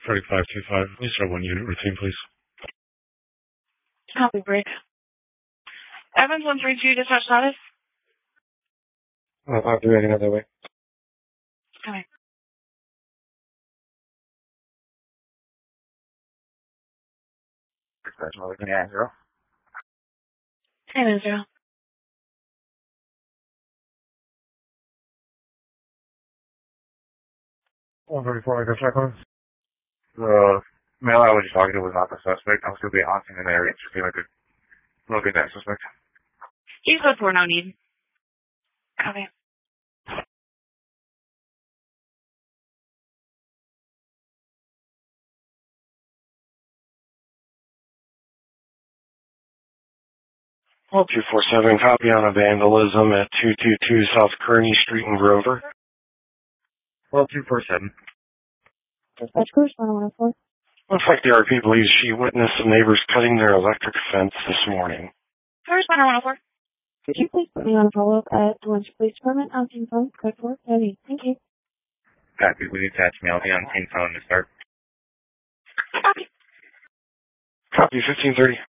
3525. Please have 1 unit routine, please. Copy, break. Evans 132, dispatch status. I'll do anything other way. Okay. Dispatch, looking at 0. 10-0. 134, I can check on. The male I was just talking to was not the suspect. I was going to be haunting in the area. Just seemed like a look at that suspect. He's good for no need. Copy. Well, 247, copy on a vandalism at 222 South Kearney Street in Grover. Well, 247. Dispatch Cruise 114. Looks like the RP believes she witnessed some neighbors cutting their electric fence this morning. Cruise 114. Could you please put me on a follow-up at the Lynch Police Department on team phone, code 4, heavy. Thank you. Copy, we attach me. I'll be on team phone to start. Copy. Copy, 1530.